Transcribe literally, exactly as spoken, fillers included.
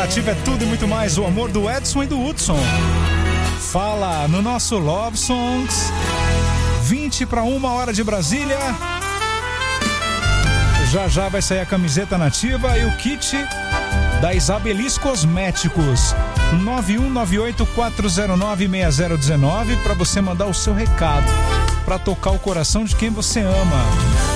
Nativa é tudo e muito mais. O amor do Edson e do Hudson. Fala no nosso Love Songs. vinte para uma hora de Brasília. Já já vai sair a camiseta Nativa e o kit da Isabelis Cosméticos. nove um nove oito quatro zero nove seis zero um nove para você mandar o seu recado, para tocar o coração de quem você ama.